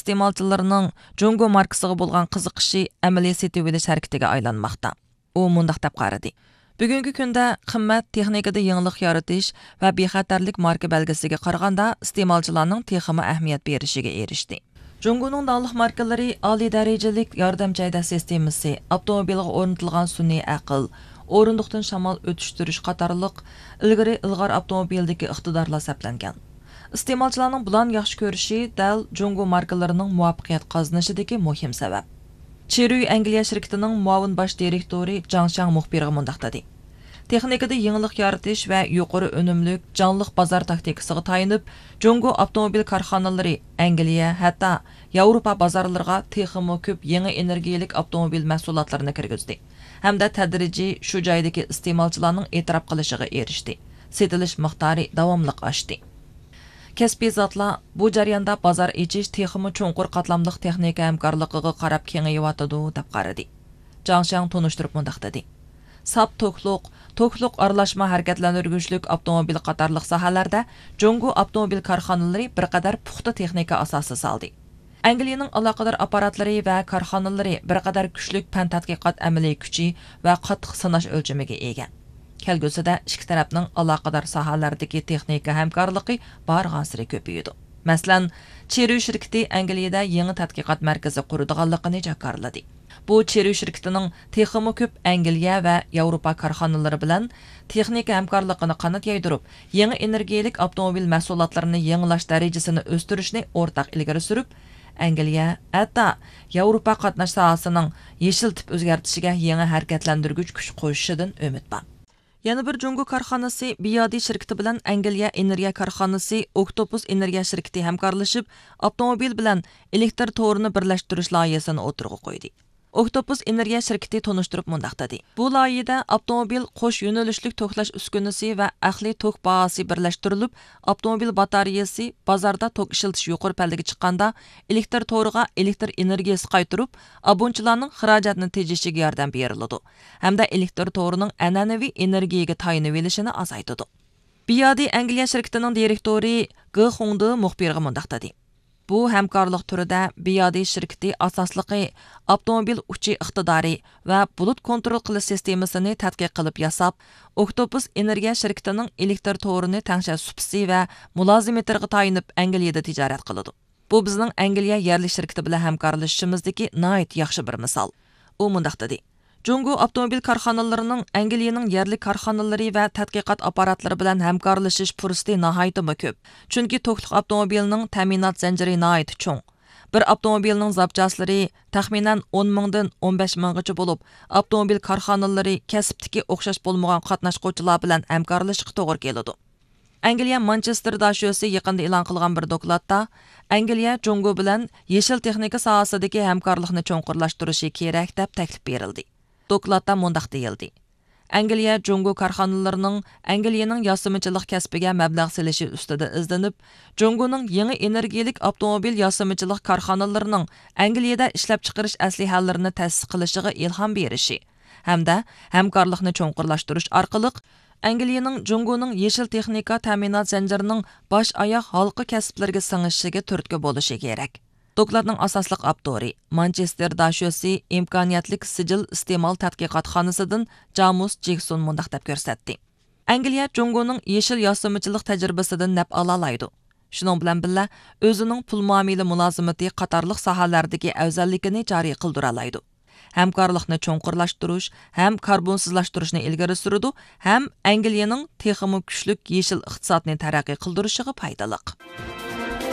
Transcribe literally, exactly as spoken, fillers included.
iste'molchilarining Jungo markasiga bo'lgan qiziqishi amaliy setib olish harakatiga aylanmoqda. U mundaq deb qaradi. Bugungi kunda qimmat texnikada yangilik yaratish va bexatarlik marka belgisiga qaraganda iste'molchilarning texniki ahamiyat berishiga erishdi. Jungoning dağlıq markalari oliy darajalik yordamchi haydash sistemasi, avtomobilga o'rnatilgan sun'iy aql, o'rindiqdan shamol o'tishtirish qatorliq ilgari ilg'or avtomobildagi iqtidorlar hisoblangan. Iste'molchilarning bularni yaxshi ko'rishi dal Jungo markalarining muvaffaqiyat qozonishidagi muhim sabab. Chery Angliya shirkatining muavin bosh direktori Zhang Shang muxbirga mundaq dedi. Texnikada yangilik yaratish va yuqori unumlik jonliq bozor taktikasiga tayinib, Jungo avtomobil korxonalari Angliya, hatto Yevropa bozorlariga texmo ko'p yangi energiyalik avtomobil mahsulotlarini kirgizdi. Hamda tadrijiy shu joydagi iste'molchilarning e'tirof qilishiga erishdi. Setilish miqdori davomli oshdi. Kasbiy zotlar bu jarayonda bozor ichish texmo cho'nqur qatlamliq texnika hamkorligiga qarab kengayotadi deb qaradi. Zhang Shang tunishtirib mundaq dedi. Sap tokluq, tokluq aralashma harakatlantirgichlik avtomobil qatorliq sohalarda Jungo avtomobil korxonalari bir qadar puxta texnika asosi soldi. Angliyaning aloqador apparatlari va korxonalari bir qadar kuchli fan tadqiqot amaliy kuchi va qattiq sinash o'lchamiga ega. Kelgusida ikki tarafning aloqador sohalardagi texnika hamkorligi barg'ansiri ko'paydi. Masalan, Chery shirkati Angliyada yangi tadqiqot markazi quradiganligini jakarladi. Bu Chery shirkatining texmo ko'p Angliya va Yevropa korxonalari bilan texnika hamkorligini qanot yaydirib, yangi energiyalik avtomobil mahsulotlarini yangilash darajasini o'stirishni o'rtaq ilgari surib, Angliya hatto Yevropa qatnash sohasining yeshil tip o'zgartishiga yangi harakatlantirgich kuch qo'shishidan umid bor. Yana bir Jungo korxonasi Biyadi shirkati bilan Angliya energiya korxonasi Octopus energiya shirkati hamkorlashib, avtomobil bilan elektr to'rini birlashtirish loyihasini o'tirg'a qo'ydi. Octopus energiya shirkati tunishtirib mundaq dedi. Bu loyihada avtomobil qo'sh yo'nalishlik to'klash uskunasi va aqliy tok bahasi birlashtirilib, avtomobil batareyasi bozorda tok ishiltish yuqori pallaga chiqqanda elektr to'riga elektr energiyasi qaytarib, abonchilarning xarajatini tejishiga yordam beriladi. Hamda elektr to'rining an'anaviy energiyaga tayinib olishini azaytadi. Biyadi Angliya shirkatining direktori G. Hongdi muxbirga mundaq dedi. Bu hamkorlik turida Biyadi shirkati asosligi avtomobil uchi iqtidori va bulut kontrol qilish sistemasini tadqiq qilib yasab, Octopus energiya shirkatining elektr to'rini tangshash supsi va mulozimatlariga tayinib Angliyada tijorat qiladi. Bu bizning Angliya yerli shirkati bilan hamkorlashishimizdagi nihoyat yaxshi bir misol. U mundaq dedi. Jungo avtomobil korxonalarining Angliyaning yerli korxonalari va tadqiqot apparatlari bilan hamkorlashish fursati nihoyat ko'p. Chunki to'qliq avtomobilning ta'minot zanjiri nihoyat cho'ng. Bir avtomobilning zapchaslari taxminan o'n mingdan o'n besh minggacha bo'lib, avtomobil korxonalari kasbdagi o'xshash bo'lmagan qatnashuvchilar bilan hamkorlashishga to'g'ri keladi. Angliya Manchester dashosi yaqinda e'lon qilgan bir dokladda Angliya Jungo bilan yeshil texnika sohasidagi hamkorlikni cho'nqurlashtirishi kerak deb taklif berildi. Dokladda mundaq deyildi. Angliya Jungo korxonalarining Angliyaning yasamichilik kasbiga mablag' selishi ustida izlanib, Jungoning yangi energiyalik avtomobil yasamichilik korxonalarining Angliyada ishlab chiqarish aslihalarini ta'sis qilishiga ilhom berishi hamda hamkorlikni cho'nqurlashtirish orqali Angliyaning Jungoning yeshil texnika ta'minot zanjirining bosh oyoq halqa kasblariga sing'ishiga turtki bo'lishi kerak. Dokladning asosliq avtori Manchester dashosi imkoniyatlik sijil iste'mol tadqiqotxonasidan Jamus Jackson mundaq deb ko'rsatdi. Angliya Jungoning yeshil yasamichilik tajribasidan naf ola oladi. Shuning bilan birga o'zining pul muomala mulozimati qatorliq sohalardagi afzalligini joriy qildira oladi. Hamkorlikni cho'nqurlashtirish ham karbonsizlashtirishni ilgari suradi, ham Angliyaning texmo kuchli yeshil iqtisodni taraqqiy qildirishiga foydali.